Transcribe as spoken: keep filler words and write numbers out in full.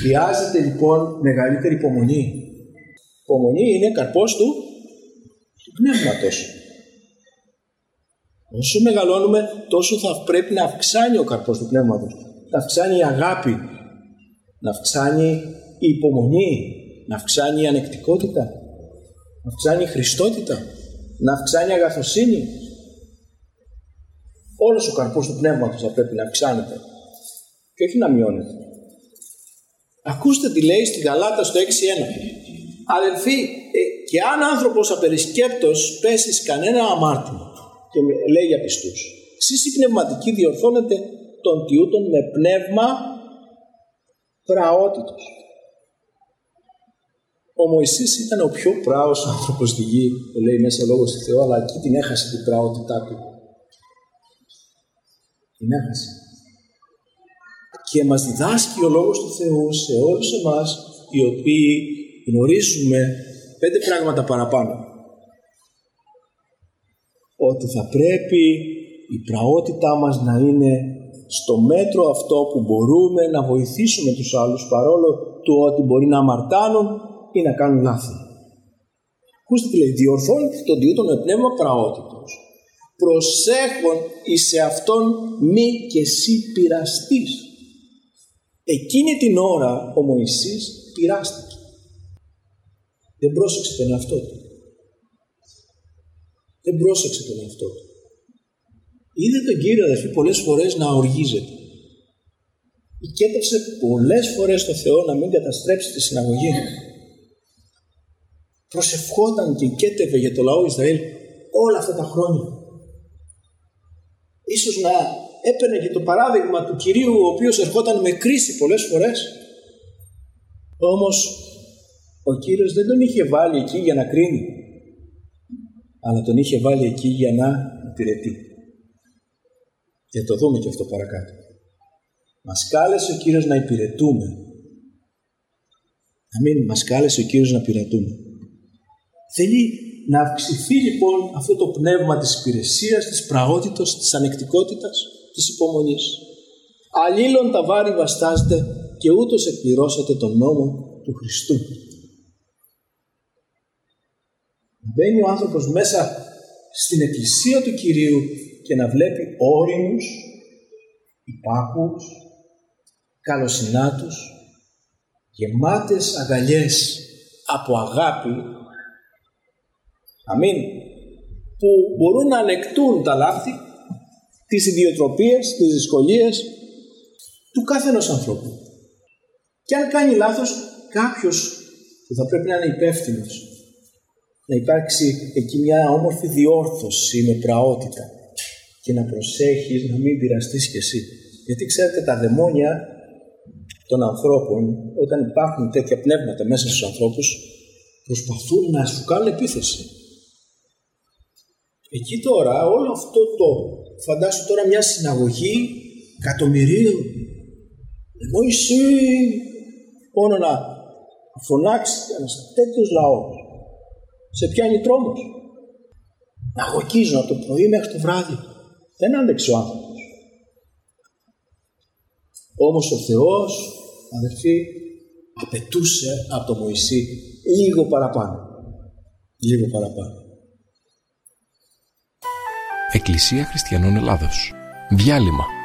Χρειάζεται λοιπόν μεγαλύτερη υπομονή. Υπομονή είναι καρπός του, του πνεύματος. Όσο μεγαλώνουμε, τόσο θα πρέπει να αυξάνει ο καρπός του πνεύματος. Να αυξάνει η αγάπη, να αυξάνει η υπομονή, να αυξάνει η ανεκτικότητα, να αυξάνει η χριστότητα, να αυξάνει η αγαθοσύνη. Όλος ο καρπός του πνεύματος θα πρέπει να αυξάνεται και όχι να μειώνεται. Ακούστε τι λέει στη Γαλάτα στο έξι ένα. Αδελφοί, ε, και αν άνθρωπος απερισκέπτος πέσει σε κανένα αμάρτημα, και λέει για πιστούς, εσείς οι πνευματικοί διορθώνετε τον τιούτον με πνεύμα πραότητος. Ο Μωυσής ήταν ο πιο πράος άνθρωπος στη γη, το λέει μέσα λόγος του Θεού, αλλά εκεί την έχασε την πραότητά του. Την έχασε. Και μας διδάσκει ο λόγος του Θεού σε όλους εμάς, οι οποίοι γνωρίζουμε πέντε πράγματα παραπάνω. Ότι θα πρέπει η πραότητά μας να είναι στο μέτρο αυτό που μπορούμε να βοηθήσουμε τους άλλους, παρόλο του ότι μπορεί να αμαρτάνουν ή να κάνουν λάθη. Ακούστε τι λέει, διορθώνει τον τιούτον με πνεύμα πραότητος, προσέχον εις σε αυτόν μη και εσύ πειραστείς. Εκείνη την ώρα ο Μωυσής πειράστηκε. Δεν πρόσεξε τον εαυτό του. Δεν πρόσεξε τον εαυτό του. Είδε τον Κύριο, αδελφοί, πολλές φορές να οργίζεται. Οικέτευσε πολλές φορές το Θεό να μην καταστρέψει τη συναγωγή. Προσευχόταν και οικέτευε για το λαό Ισραήλ όλα αυτά τα χρόνια. Ίσως να έπαιρνε και το παράδειγμα του Κυρίου, ο οποίος ερχόταν με κρίση πολλές φορές. Όμως ο Κύριος δεν τον είχε βάλει εκεί για να κρίνει, αλλά τον είχε βάλει εκεί για να υπηρετεί. Και το δούμε και αυτό παρακάτω. Μας κάλεσε ο Κύριος να υπηρετούμε. Αμήν, μας κάλεσε ο Κύριος να υπηρετούμε. Θέλει να αυξηθεί λοιπόν αυτό το πνεύμα της υπηρεσίας, της πραότητος, της ανεκτικότητας, της υπομονής. Αλλήλων τα βάρη βαστάζετε και ούτως εκπληρώσατε τον νόμο του Χριστού. Μπαίνει ο άνθρωπος μέσα στην εκκλησία του Κυρίου και να βλέπει όριμους, υπάκους, καλοσυνάτους, γεμάτες αγκαλιές από αγάπη, αμήν, που μπορούν να ανεκτούν τα λάθη, τις ιδιοτροπίες, τις δυσκολίες του κάθε ενός ανθρώπου. Και αν κάνει λάθος κάποιος που θα πρέπει να είναι υπεύθυνος, να υπάρξει εκεί μια όμορφη διόρθωση με πραότητα και να προσέχεις να μην πειραστείς κι εσύ. Γιατί ξέρετε, τα δαιμόνια των ανθρώπων, όταν υπάρχουν τέτοια πνεύματα μέσα στους ανθρώπους, προσπαθούν να σου κάνουν επίθεση. Εκεί τώρα όλο αυτό το, φαντάσου τώρα μια συναγωγή εκατομμυρίων, εγώ εσύ μόνο να φωνάξει ένας τέτοιος λαός, σε πιάνει τρόμος. Να αγωγίζουν από το πρωί μέχρι το βράδυ. Δεν άντεξε ο άνθρωπος. Όμως ο Θεός, αδερφοί, απαιτούσε από τον Μωυσή λίγο παραπάνω. Λίγο παραπάνω. Εκκλησία Χριστιανών Ελλάδος. Διάλειμμα.